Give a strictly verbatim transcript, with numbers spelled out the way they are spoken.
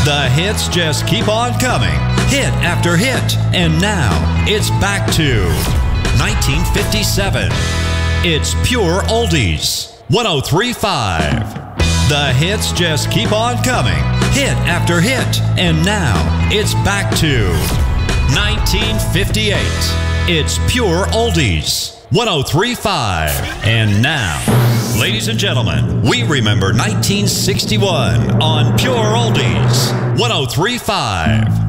The hits just keep on coming, hit after hit, and now it's back to nineteen fifty-seven. It's pure oldies, one oh three point five. The hits just keep on coming, hit after hit, and now it's back to nineteen fifty-eight. It's pure oldies, one oh three point five. And now, ladies and gentlemen, we remember nineteen sixty-one on Pure Oldies, one oh three point five.